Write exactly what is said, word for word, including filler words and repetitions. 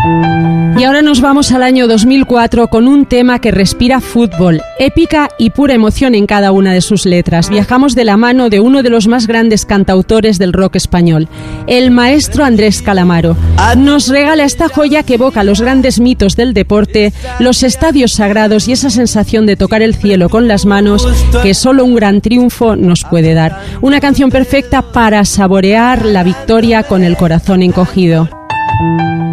Y ahora nos vamos al año dos mil cuatro con un tema que respira fútbol, épica y pura emoción en cada una de sus letras. Viajamos de la mano de uno de los más grandes cantautores del rock español, el maestro Andrés Calamaro. Nos regala esta joya que evoca los grandes mitos del deporte, los estadios sagrados y esa sensación de tocar el cielo con las manos que solo un gran triunfo nos puede dar. Una canción perfecta para saborear la victoria con el corazón encogido.